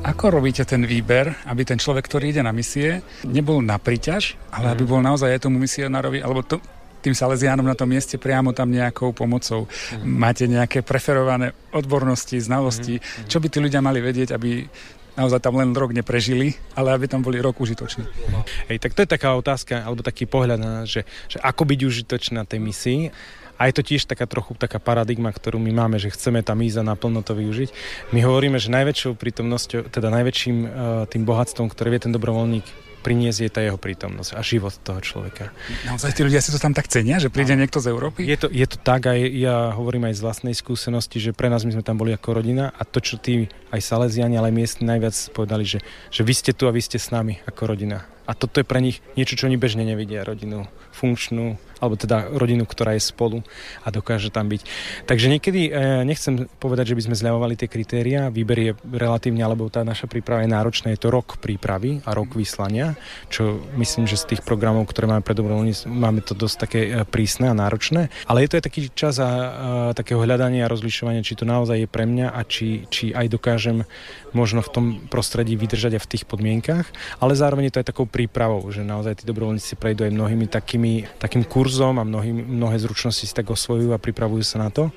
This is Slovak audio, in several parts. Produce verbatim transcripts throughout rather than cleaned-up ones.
Ako robíte ten výber, aby ten človek, ktorý ide na misie, nebol na príťaž, ale aby bol naozaj aj tomu misionárovi, alebo to, tým Salesiánom na tom mieste priamo tam nejakou pomocou. Mm. Máte nejaké preferované odbornosti, znalosti, mm. čo by tí ľudia mali vedieť, aby naozaj tam len rok neprežili, ale aby tam boli rok užitoční. Hej, tak to je taká otázka, alebo taký pohľad na, že, že ako byť užitočný na tej misii. A je to tiež taká trochu taká paradigma, ktorú my máme, že chceme tam ísť a naplno to využiť. My hovoríme, že najväčšou prítomnosťou, teda najväčším uh, tým bohatstvom, ktoré vie ten dobrovoľník priniesť, je tá jeho prítomnosť a život toho človeka. Naozaj tí ľudia si to tam tak cenia, že príde niekto z Európy? Je to, je to tak, aj ja hovorím aj z vlastnej skúsenosti, že pre nás my sme tam boli ako rodina a to, čo tí aj Salesiani, ale aj miestni najviac povedali, že, že vy ste tu a vy ste s nami ako rodina. A toto je pre nich niečo, čo oni bežne nevidia, rodinu funkčnú, alebo teda rodinu, ktorá je spolu a dokáže tam byť. Takže niekedy e, nechcem povedať, že by sme zľavovali tie kritériá, výber je relatívne, alebo tá naša príprava je náročná, je to rok prípravy a rok vyslania, čo myslím, že z tých programov, ktoré máme pre dobrovoľníctvo, máme to dosť také e, prísne a náročné, ale je to aj taký čas a, a takého hľadania a rozlišovania, či to naozaj je pre mňa a či, či aj dokážem možno v tom prostredí vydržať aj v tých podmienkach, ale zároveň je to aj takou prípravou, že naozaj tí dobrovoľníci prejdú aj mnohými takými, takým kurzom a mnohý, mnohé zručnosti si tak osvojujú a pripravujú sa na to.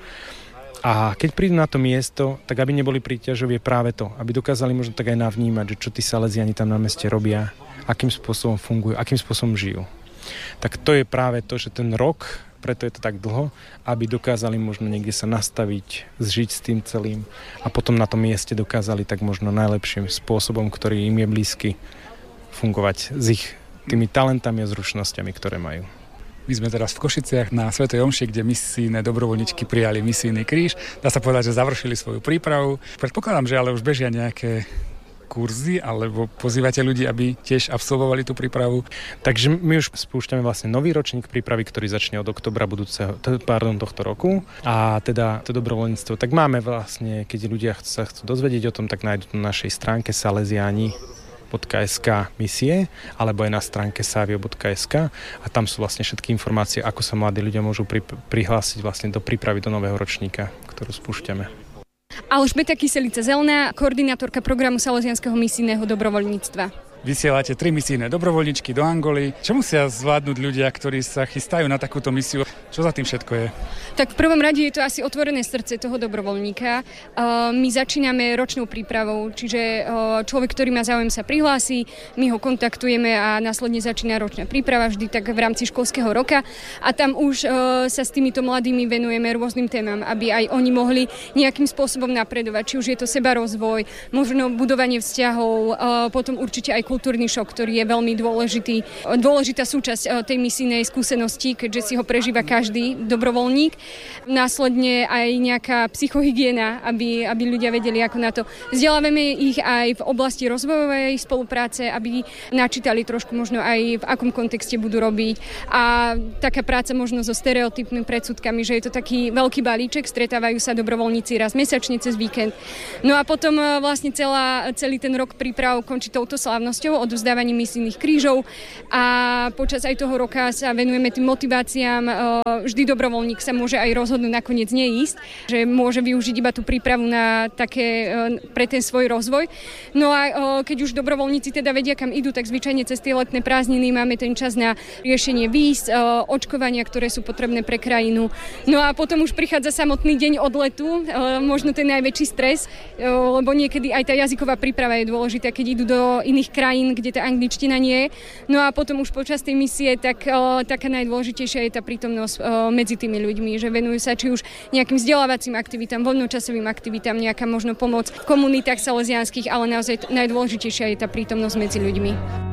A keď prídu na to miesto, tak aby neboli príťažoví, je práve to, aby dokázali možno tak aj navnímať, že čo tí Salesiani tam na meste robia, akým spôsobom fungujú, akým spôsobom žijú. Tak to je práve to, že ten rok, preto je to tak dlho, aby dokázali možno niekde sa nastaviť, zžiť s tým celým a potom na tom mieste dokázali tak možno najlepším spôsobom, ktorý im je blízky, fungovať s ich tými talentami a zručnosťami, ktoré majú. My sme teraz v Košiciach na Svätej omši, kde misijné dobrovoľničky prijali misijný kríž. Dá sa povedať, že završili svoju prípravu. Predpokladám, že ale už bežia nejaké kurzy, alebo pozývate ľudí, aby tiež absolvovali tú prípravu? Takže my už spúšťame vlastne nový ročník prípravy, ktorý začne od októbra budúceho, pardon, tohto roku. A teda to dobrovoľníctvo, tak máme vlastne, keď ľudia sa chcú dozvedieť o tom, tak nájdú na našej stránke salesiani bodka es ká misie, alebo aj na stránke savio bodka es ká a tam sú vlastne všetky informácie, ako sa mladí ľudia môžu pri, prihlásiť vlastne do prípravy do nového ročníka, ktorú spúšťame. Alžbeta Kyselica-Zelená, koordinátorka programu Salesianskeho misijného dobrovoľníctva. Vysielate tri misijné dobrovoľničky do Angoly. Čo musia zvládnuť ľudia, ktorí sa chystajú na takúto misiu? Čo za tým všetko je? Tak v prvom rade je to asi otvorené srdce toho dobrovoľníka. My začíname ročnou prípravou, čiže človek, ktorý má záujem, sa prihlási, my ho kontaktujeme a následne začína ročná príprava vždy tak v rámci školského roka a tam už sa s týmito mladými venujeme rôznym témam, aby aj oni mohli nejakým spôsobom napredovať, či už je to sebarozvoj, možno budovanie vzťahov, potom určite aj kultúrny šok, ktorý je veľmi dôležitý. Dôležitá súčasť tej misijnej skúsenosti, keďže si ho prežíva každý dobrovoľník. Následne aj nejaká psychohygiena, aby, aby ľudia vedeli, ako na to. Vzdelávame ich aj v oblasti rozvojovej spolupráce, aby načítali trošku možno aj v akom kontexte budú robiť. A taká práca možno so stereotypnými predsudkami, že je to taký veľký balíček, stretávajú sa dobrovoľníci raz mesačne cez víkend. No a potom vlastne celá, celý ten rok príprav končí touto slávnosťou, odovzdávaním misijných krížov a počas aj toho roka sa venujeme tým motiváciám. Vždy dobrovoľník sa môže aj rozhodnúť nakoniec neísť, že môže využiť iba tú prípravu na také, pre ten svoj rozvoj. No a keď už dobrovoľníci teda vedia, kam idú, tak zvyčajne cez tie letné prázdniny máme ten čas na riešenie víz, očkovania, ktoré sú potrebné pre krajinu. No a potom už prichádza samotný deň odletu, možno ten najväčší stres, lebo niekedy aj tá jazyková príprava je dôležitá, keď idú do iných krajín, kde tá angličtina nie je. No a potom už počas tej misie tak, o, taká najdôležitejšia je tá prítomnosť o, medzi tými ľuďmi, že venujú sa či už nejakým vzdelávacím aktivitám, voľnočasovým aktivitám, nejaká možno pomoc v komunitách salesianskych, ale naozaj najdôležitejšia je tá prítomnosť medzi ľuďmi.